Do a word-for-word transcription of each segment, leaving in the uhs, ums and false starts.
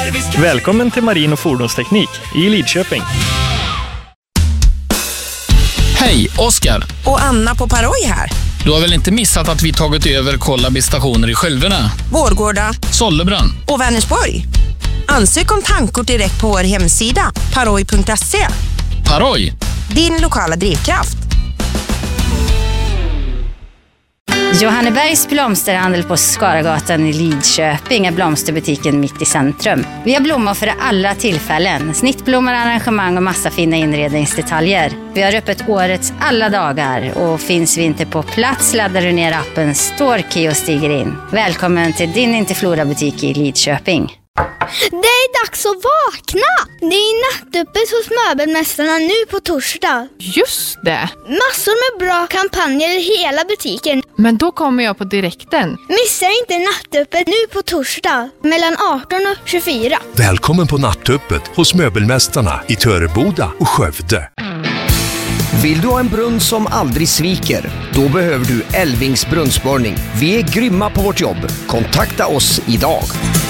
Välkommen till Marin- och fordonsteknik i Lidköping. Hej, Oskar. Och Anna på Paroj här. Du har väl inte missat att vi tagit över Kollaby stationer i Skölverna, Vårgårda, Sollebrand och Vänersborg. Ansök om tankkort direkt på vår hemsida paroj punkt se. Paroj. Din lokala drivkraft. Johannebergs blomsterhandel på Skaragatan i Lidköping är blomsterbutiken mitt i centrum. Vi har blommor för alla tillfällen. Snittblommor, arrangemang och massa fina inredningsdetaljer. Vi har öppet årets alla dagar och finns vi inte på plats laddar du ner appen Storkey och stiger in. Välkommen till din Interflora-butik i Lidköping. Det är dags att vakna! Det är nattöppet hos Möbelmästarna nu på torsdag. Just det! Massor med bra kampanjer i hela butiken. Men då kommer jag på direkten. Missa inte nattöppet nu på torsdag mellan arton och tjugofyra. Välkommen på nattöppet hos Möbelmästarna i Töreboda och Skövde. Vill du ha en brunn som aldrig sviker? Då behöver du Elvings brunnsborrning. Vi är grymma på vårt jobb. Kontakta oss idag.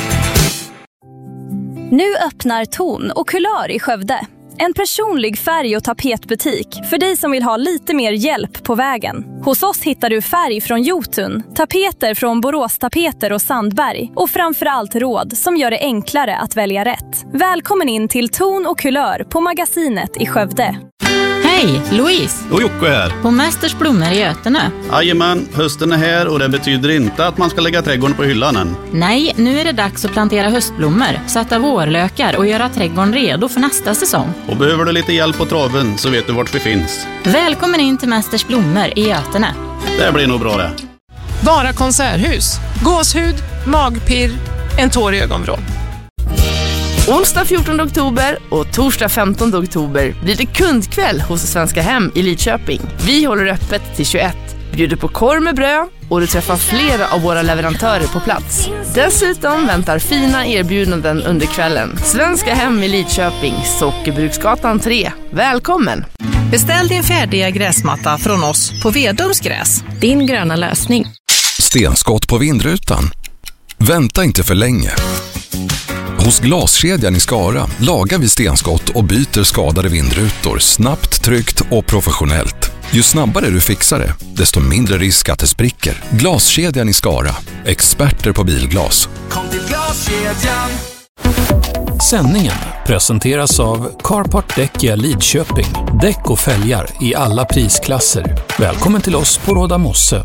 Nu öppnar Ton och Kulör i Skövde. En personlig färg- och tapetbutik för dig som vill ha lite mer hjälp på vägen. Hos oss hittar du färg från Jotun, tapeter från Borås Tapeter och Sandberg och framförallt råd som gör det enklare att välja rätt. Välkommen in till Ton och Kulör på Magasinet i Skövde. Hej, Louise. Och Jocke här. På Mästers blommor i Götene. Jajamän, hösten är här och det betyder inte att man ska lägga trädgården på hyllan än. Nej, nu är det dags att plantera höstblommor, sätta vårlökar och göra trädgården redo för nästa säsong. Och behöver du lite hjälp på traven så vet du vart vi finns. Välkommen in till Mästers blommor i Götene. Det blir nog bra det. Bara konserthus. Gåshud, magpirr, en tår i ögonvrån. Onsdag fjortonde oktober och torsdag femtonde oktober blir det kundkväll hos Svenska Hem i Lidköping. Vi håller öppet till tjugoett, bjuder på korv med bröd och du träffar flera av våra leverantörer på plats. Dessutom väntar fina erbjudanden under kvällen. Svenska Hem i Lidköping, Sockerbruksgatan tre. Välkommen! Beställ din färdiga gräsmatta från oss på Vedums gräs. Din gröna lösning. Stenskott på vindrutan. Vänta inte för länge. Hos Glaskedjan i Skara lagar vi stenskott och byter skadade vindrutor snabbt, tryggt och professionellt. Ju snabbare du fixar det, desto mindre risk att det spricker. Glaskedjan i Skara. Experter på bilglas. Kom till Glaskedjan. Sändningen presenteras av Carport Däckia Lidköping. Däck och fälgar i alla prisklasser. Välkommen till oss på Råda Mosse.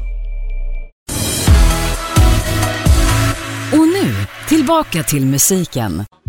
Och nu, tillbaka till musiken.